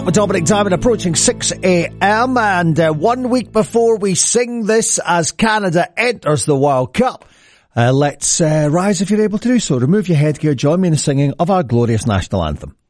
Dominic Diamond approaching 6 a.m. and 1 week before we sing this as Canada enters the World Cup, let's rise if you're able to do so. Remove your headgear, join me in the singing of our glorious national anthem.